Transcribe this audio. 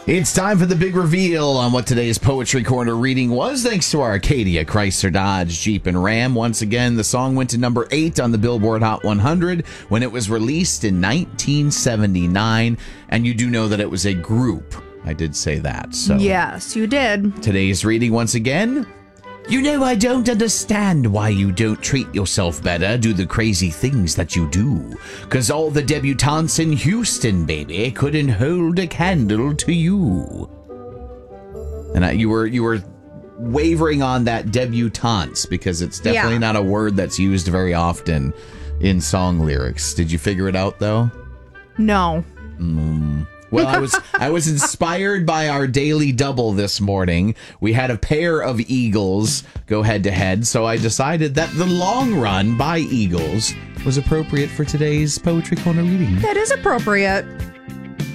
It's time for the big reveal on what today's Poetry Corner reading was, thanks to our Arcadia, Chrysler, Dodge, Jeep, and Ram. Once again, the song went to number 8 on the Billboard Hot 100 when it was released in 1979. And you do know that it was a group. I did say that. So yes, you did. Today's reading, once again. You know, I don't understand why you don't treat yourself better, do the crazy things that you do. 'Cause all the debutantes in Houston, baby, couldn't hold a candle to you. And you were wavering on that debutantes because it's definitely not a word that's used very often in song lyrics. Did you figure it out, though? No. Well, I was inspired by our daily double this morning. We had a pair of Eagles go head to head, so I decided that The Long Run by Eagles was appropriate for today's Poetry Corner reading. That is appropriate.